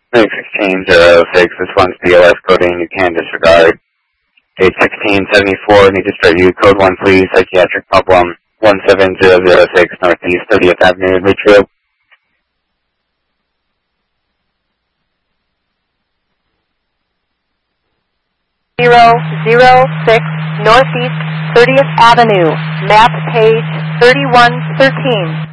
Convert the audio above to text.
1606, this one's BLS coding you can disregard. Gate 1674, need to start you. Code 1 please, psychiatric problem 17006 Northeast 30th Avenue, Ridgeville. 006 Northeast 30th Avenue, map page 3113.